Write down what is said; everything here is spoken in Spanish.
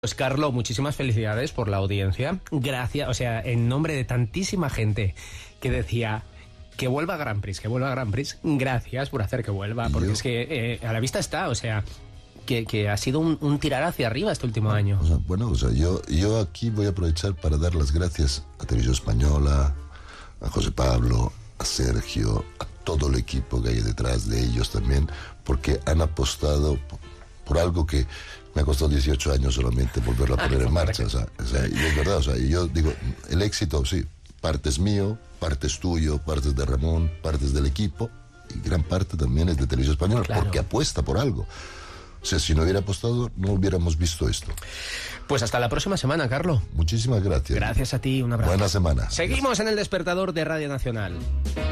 Pues Carlo, muchísimas felicidades por la audiencia. Gracias, o sea, en nombre de tantísima gente que decía que vuelva a Grand Prix, que vuelva a Grand Prix, gracias por hacer que vuelva, porque es que a la vista está, o sea, que ha sido un tirar hacia arriba este último año. Yo aquí voy a aprovechar para dar las gracias a Televisión Española, a José Pablo, a Sergio, a todo el equipo que hay detrás de ellos también, porque han apostado por algo que me ha costado 18 años solamente volverlo a poner en marcha. Y es verdad, y yo digo, el éxito, sí, parte es mío, parte es tuyo, parte es de Ramón, parte es del equipo, y gran parte también es de Televisión Española, claro, porque apuesta por algo. O sea, si no hubiera apostado, no hubiéramos visto esto. Pues hasta la próxima semana, Carlo. Muchísimas gracias. Gracias a ti, un abrazo. Buena semana. Seguimos en El Despertador de Radio Nacional.